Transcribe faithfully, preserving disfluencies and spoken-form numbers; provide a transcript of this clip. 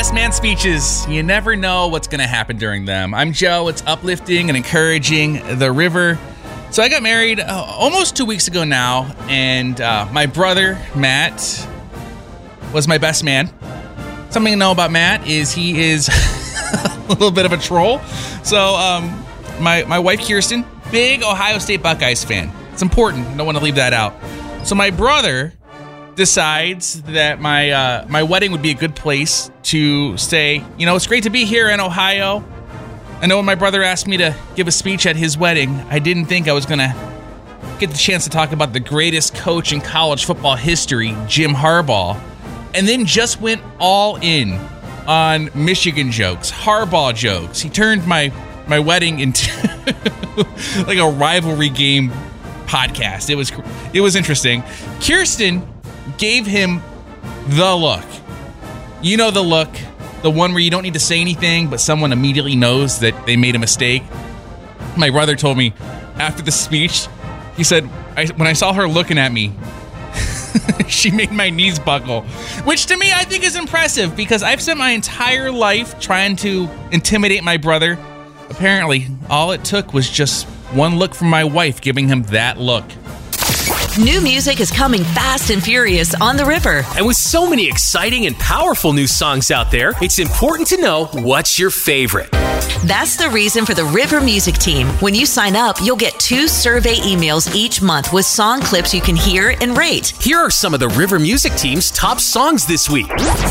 Best man speeches. You never know what's going to happen during them. I'm Joe. It's uplifting and encouraging. The River. So I got married uh, almost two weeks ago now, and uh, my brother, Matt, was my best man. Something to know about Matt is he is a little bit of a troll. So um, my, my wife, Kirsten, big Ohio State Buckeyes fan. It's important. Don't want to leave that out. So my brother decides that my uh, my wedding would be a good place to say, you know, it's great to be here in Ohio. I know when my brother asked me to give a speech at his wedding, I didn't think I was going to get the chance to talk about the greatest coach in college football history, Jim Harbaugh, and then just went all in on Michigan jokes, Harbaugh jokes. He turned my, my wedding into like a rivalry game podcast. It was it was interesting. Kirsten gave him the look. You know the look. The one where you don't need to say anything, but someone immediately knows that they made a mistake. My brother told me after the speech, he said, I, when I saw her looking at me, she made my knees buckle. Which to me, I think is impressive because I've spent my entire life trying to intimidate my brother. Apparently, all it took was just one look from my wife giving him that look. New music is coming fast and furious on the River. And with so many exciting and powerful new songs out there, it's important to know what's your favorite. That's the reason for the River Music Team. When you sign up, you'll get two survey emails each month with song clips you can hear and rate. Here are some of the River Music Team's top songs this week.